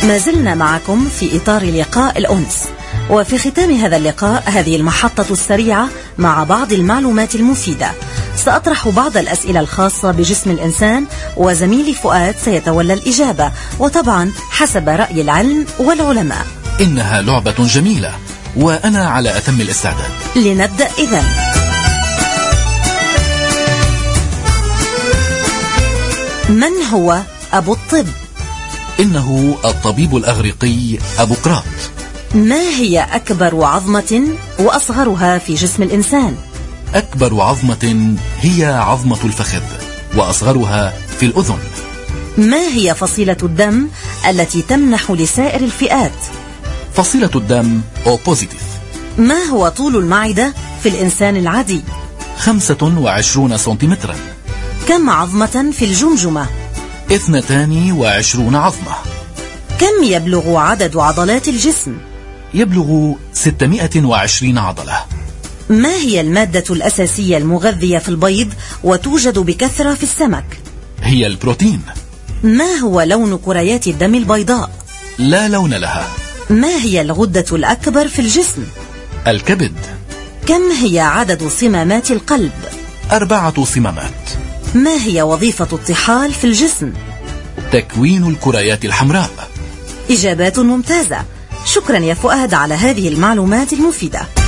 ما زلنا معكم في إطار لقاء الأنس، وفي ختام هذا اللقاء هذه المحطة السريعة مع بعض المعلومات المفيدة. سأطرح بعض الأسئلة الخاصة بجسم الإنسان، وزميلي فؤاد سيتولى الإجابة، وطبعا حسب رأي العلم والعلماء. إنها لعبة جميلة وأنا على أتم الاستعداد. لنبدأ إذن. من هو أبو الطب؟ إنه الطبيب الأغريقي أبوقراط. ما هي أكبر عظمة وأصغرها في جسم الإنسان؟ أكبر عظمة هي عظمة الفخذ، وأصغرها في الأذن. ما هي فصيلة الدم التي تمنح لسائر الفئات؟ فصيلة الدم O positive. ما هو طول المعدة في الإنسان العادي؟ 25 سنتيمترا. كم عظمة في الجمجمة؟ 22 عظمة. كم يبلغ عدد عضلات الجسم؟ يبلغ 620 عضلة. ما هي المادة الأساسية المغذية في البيض وتوجد بكثرة في السمك؟ هي البروتين. ما هو لون كريات الدم البيضاء؟ لا لون لها. ما هي الغدة الأكبر في الجسم؟ الكبد. كم هي عدد صمامات القلب؟ 4 صمامات. ما هي وظيفة الطحال في الجسم؟ تكوين الكريات الحمراء. إجابات ممتازة. شكرا يا فؤاد على هذه المعلومات المفيدة.